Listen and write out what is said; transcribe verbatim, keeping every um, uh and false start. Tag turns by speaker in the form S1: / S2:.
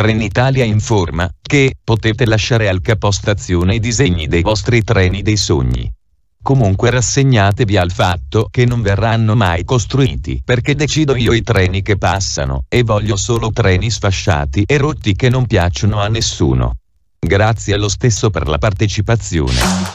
S1: Trenitalia informa che potete lasciare al capostazione i disegni dei vostri treni dei sogni. Comunque rassegnatevi al fatto che non verranno mai costruiti, perché decido io i treni che passano, e voglio solo treni sfasciati e rotti che non piacciono a nessuno. Grazie lo stesso per la partecipazione.